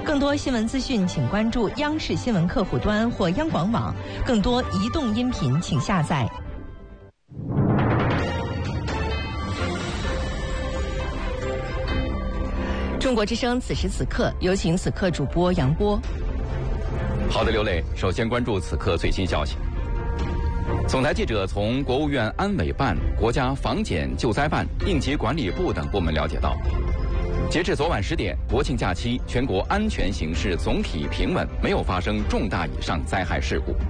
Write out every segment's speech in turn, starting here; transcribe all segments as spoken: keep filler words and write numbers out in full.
更多新闻资讯，请关注央视新闻客户端或央广网。更多移动音频，请下载。中国之声此时此刻，有请此刻主播杨波。 好的，刘磊，首先关注此刻最新消息。总台记者从国务院安委办、国家防检救灾办、应急管理部等部门了解到，截至昨晚十点，国庆假期全国安全形势总体平稳，没有发生重大以上灾害事故。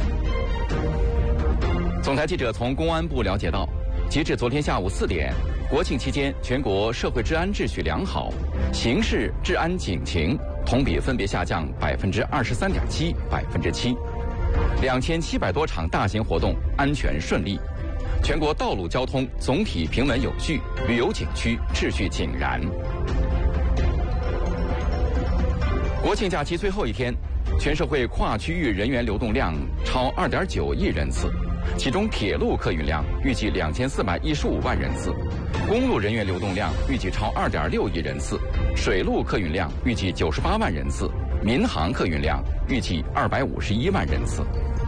总台记者从公安部了解到，截至昨天下午四点，国庆期间全国社会治安秩序良好，刑事治安警情同比分别下降百分之二十三点七、百分之七，两千七百多场大型活动安全顺利，全国道路交通总体平稳有序，旅游景区秩序井然。国庆假期最后一天，全社会跨区域人员流动量超二点九亿人次，其中铁路客运量预计两千四百一十五万人次，公路人员流动量预计超二点六亿人次，水路客运量预计九十八万人次，民航客运量预计二百五十一万人次。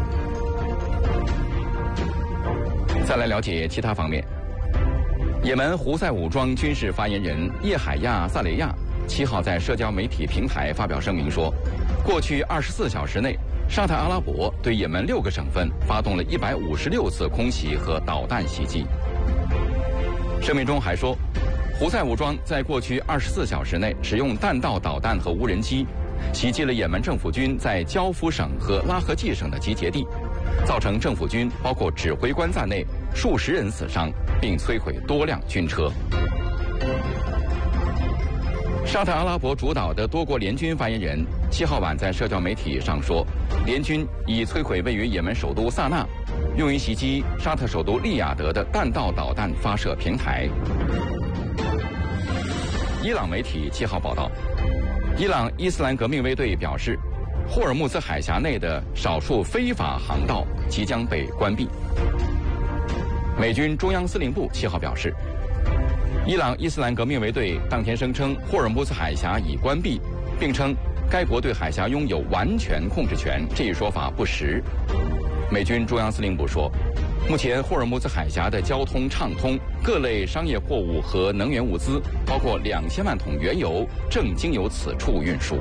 再来了解其他方面，也门胡塞武装军事发言人叶海亚·萨雷亚七号在社交媒体平台发表声明说，过去二十四小时内，沙特阿拉伯对也门六个省份发动了一百五十六次空袭和导弹袭击。声明中还说，胡塞武装在过去二十四小时内使用弹道导弹和无人机，袭击了也门政府军在焦夫省和拉合季省的集结地，造成政府军包括指挥官在内数十人死伤，并摧毁多辆军车。沙特阿拉伯主导的多国联军发言人七号晚在社交媒体上说，联军已摧毁位于也门首都萨那、用于袭击沙特首都利雅得的弹道导弹发射平台。伊朗媒体七号报道，伊朗伊斯兰革命卫队表示，霍尔木兹海峡内的少数非法航道即将被关闭。美军中央司令部七号表示，伊朗伊斯兰革命卫队当天声称霍尔木兹海峡已关闭，并称该国对海峡拥有完全控制权，这一说法不实。美军中央司令部说，目前霍尔木兹海峡的交通畅通，各类商业货物和能源物资，包括两千万桶原油，正经由此处运输。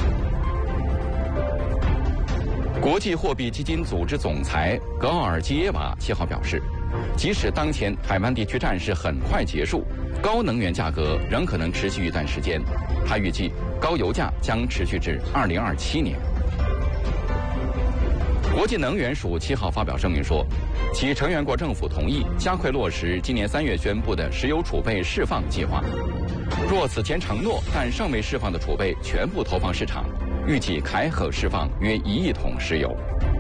国际货币基金组织总裁格奥尔基耶娃七号表示，即使当前海湾地区战事很快结束，高能源价格仍可能持续一段时间。他预计高油价将持续至二零二七年。国际能源署七号发表声明说，其成员国政府同意加快落实今年三月宣布的石油储备释放计划。若此前承诺但尚未释放的储备全部投放市场，预计开可释放约一亿桶石油。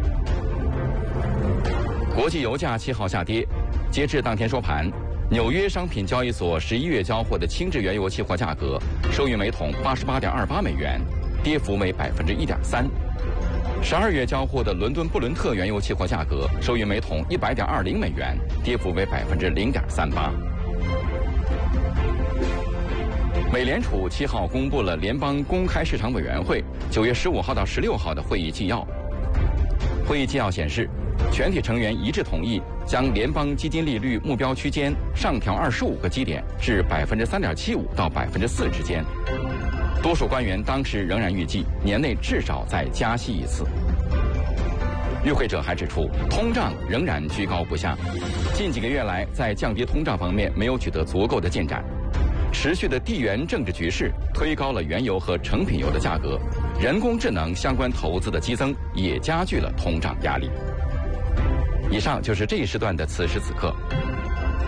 国际油价七号下跌，截至当天收盘，纽约商品交易所十一月交货的轻质原油期货价格收于每桶八十八点二八美元，跌幅为百分之一点三。十二月交货的伦敦布伦特原油期货价格收于每桶一百点二零美元，跌幅为百分之零点三八。美联储七号公布了联邦公开市场委员会九月十五号到十六号的会议纪要。会议纪要显示，全体成员一致同意将联邦基金利率目标区间上调二十五个基点至百分之三点七五到百分之四之间。多数官员当时仍然预计年内至少再加息一次。与会者还指出，通胀仍然居高不下，近几个月来在降低通胀方面没有取得足够的进展。持续的地缘政治局势推高了原油和成品油的价格，人工智能相关投资的激增也加剧了通胀压力。以上就是这一时段的此时此刻。